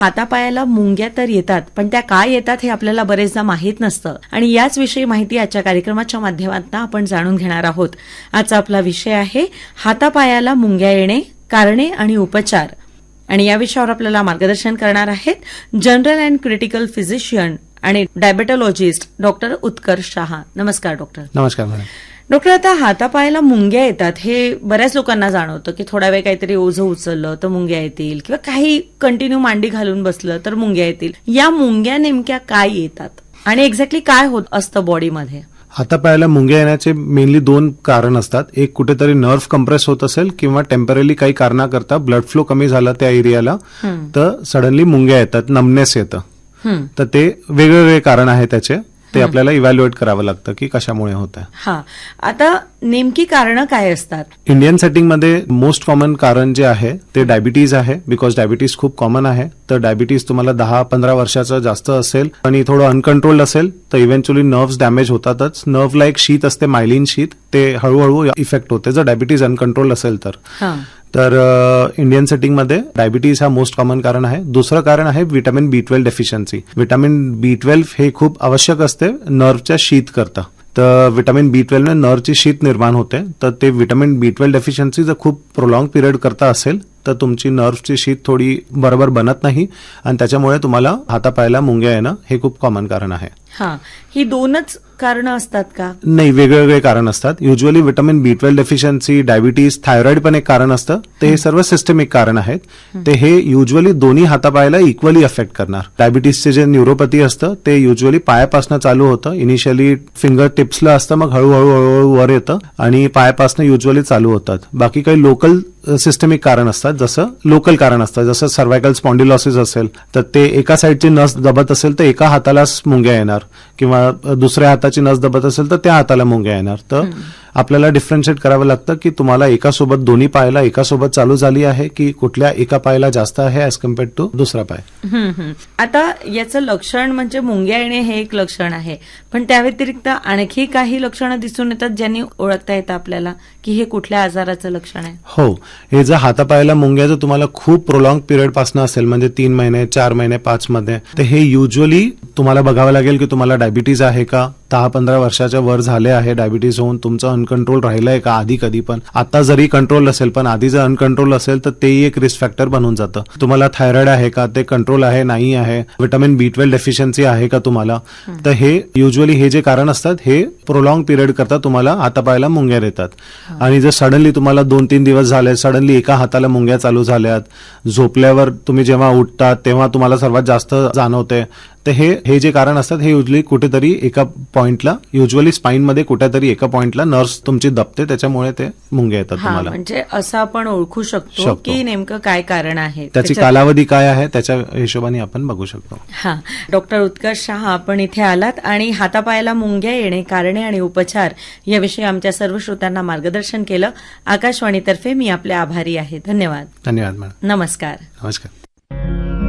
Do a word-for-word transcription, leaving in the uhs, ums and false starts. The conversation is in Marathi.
हातापायाला मुंग्या तर येतात, पण त्या काय येतात हे आपल्याला बरेचदा माहीत नसतं आणि याच विषयी माहिती आजच्या कार्यक्रमाच्या माध्यमातून आपण जाणून घेणार आहोत. आजचा आपला विषय आहे हातापायाला मुंग्या येणे, कारणे आणि उपचार. आणि या विषयावर आपल्याला मार्गदर्शन करणार आहेत जनरल अँड क्रिटिकल फिजिशियन आणि डायबेटॉलॉजिस्ट डॉक्टर उत्कर्ष शहा. नमस्कार डॉक्टर. नमस्कार मॅडम. डॉक्टर, आता हातापायाला मुंग्या येतात हे बऱ्याच लोकांना जाणवतं की थोडा वेळ काहीतरी ओझं उचललं तर मुंग्या येतील किंवा काही कंटिन्यू मांडी घालून बसलं तर मुंग्या येतील. या मुंग्या नेमक्या काय येतात आणि एक्झॅक्टली काय होत असतं बॉडीमध्ये? हातापायाला मुंग्या येण्याचे मेनली दोन कारण असतात. एक, कुठेतरी नर्व्ह कंप्रेस होत असेल किंवा टेम्पररी काही कारणाकरता ब्लड फ्लो कमी झाला त्या एरियाला तर सडनली मुंग्या येतात, नमनेस येतं. तर ते वेगवेगळे कारण आहे त्याचे, ते आपल्याला इव्हॅल्युएट करावं लागतं की कशामुळे होत आहे. हा, आता नेमकी कारणं काय असतात? इंडियन सेटिंगमध्ये मोस्ट कॉमन कारण जे आहे ते डायबिटीज आहे, बिकॉज डायबिटीज खूप कॉमन आहे. तर डायबिटीज तुम्हाला दहा पंधरा वर्षाचं जास्त असेल आणि थोडं अनकंट्रोल्ड असेल तर इव्हेंच्युअली नर्व्स डॅमेज होतातच. नर्व्हला एक शीत असते, मायलिन शीत, ते हळूहळू इफेक्ट होते जर डायबिटीज अनकंट्रोल्ड असेल तर. तर इंडियन सेटिंगमध्ये डायबिटीज हा मोस्ट कॉमन कारण आहे. दुसरं कारण आहे विटामिन बी ट्वेल्व डेफिशियन्सी. विटामिन बी ट्वेल्व हे खूप आवश्यक असते नर्व्हच्या शीत करता. तर विटामिन बी ट्वेल्व ने नर्व्हची शीत निर्माण होते. तर ते विटामिन बी ट्वेल्व डेफिशियन्सी जर खूप प्रोलॉंग पिरियड करता असेल तर तुमची नर्व्हची शीत थोडी बरोबर बनत नाही आणि त्याच्यामुळे तुम्हाला हातापायाला मुंग्या येणं हे खूप कॉमन कारण आहे. हा, ही दोनच कारण असतात का? नाही, वेगवेगळे कारण असतात. युजली विटामिन बी ट्वेल्व डेफिशियन्सी, डायबिटीज, थायरॉइड पण एक कारण असतं. ते हे सर्व सिस्टमिक कारण आहेत. ते हे युजली दोन्ही हातापायाला इक्वली अफेक्ट करणार. डायबिटीजचे जे न्यूरोपॅथी असतं ते युजली पायापासून चालू होतं. इनिशियली फिंगर टिप्सला असतं, मग हळूहळू हळूहळू वर येतं आणि पायापासून युजली चालू होतात. बाकी काही लोकल सिस्टमिक कारण असतात, जसं लोकल कारण असतं, जसं सर्वायकल स्पॉन्डिलॉसिस असेल तर ते एका साईडची नस दबत असेल तर एका हातालाच मुंग्या येणार किंवा दुसऱ्या हाताची नस दबत असेल तर त्या हाताला मुंग्या येणार. तर आपल्याला डिफरन्शिएट करावं लागतं की तुम्हाला एकासोबत दोन्ही पायाला एकासोबत चालू झाली आहे की कुठल्या एका पायाला जास्त आहे ऍज कम्पेअर्ड टू दुसरा पाय. आता याचं लक्षण म्हणजे मुंग्या येणे हे एक लक्षण आहे, पण त्या व्यतिरिक्त आणखी काही लक्षणं दिसून येतात ज्यांनी ओळखता येतं आपल्याला की हे कुठल्या आजाराचं लक्षण आहे? हो, हे जर हातापायाला मुंग्या जर तुम्हाला खूप प्रोलॉंग पिरियड पासून असेल, म्हणजे तीन महिने चार महिने पाच मध्ये, तर हे युजली तुम्हाला बघावं लागेल की तुम्हाला डायबिटीज आहे का, दहा पंधरा वर्षाच्या वर झाले आहे डायबिटीज होऊन, तुमचं अनकंट्रोल राहिलंय का आधी कधी पण. आता जरी कंट्रोल असेल पण आधी जर अनकंट्रोल असेल तर तेही एक रिस्क फॅक्टर बनून जातं. तुम्हाला थायरॉइड आहे का, ते कंट्रोल आहे नाही आहे, विटामिन बी ट्वेल्व डेफिशियन्सी आहे का तुम्हाला. तर हे युजली हे जे कारण असतात हे प्रोलॉंग पिरियड करता तुम्हाला हातापायाला मुंग्या येतात. आणि जर सडनली तुम्हाला दोन तीन दिवस झाले, सडनली एका हाताला मुंग्या चालू झाल्यात, झोपल्यावर तुम्ही जेव्हा उठतात तेव्हा तुम्हाला सर्वात जास्त जाणवते, तर हे हे जे कारण असतात हे युजली कुठेतरी एका पॉइंटला, युजली स्पाईनमध्ये कुठेतरी एका पॉइंटला नर्व्स तुमची दबते, त्याच्यामुळे ते मुंग्या येतात तुम्हाला. म्हणजे असं आपण ओळखू शकतो की नेमकं काय कारण आहे, त्याची कालावधी काय आहे त्याच्या हिशोबाने आपण बघू शकतो. हा, डॉक्टर उत्कर्ष शहा आपण इथे आलात आणि हातापायाला मुंग्या येणे, कारणे आणि उपचार याविषयी आमच्या सर्व श्रोत्यांना मार्गदर्शन केलं. आकाशवाणीतर्फे मी आपले आभारी आहे. धन्यवाद. धन्यवाद मॅडम. नमस्कार. नमस्कार.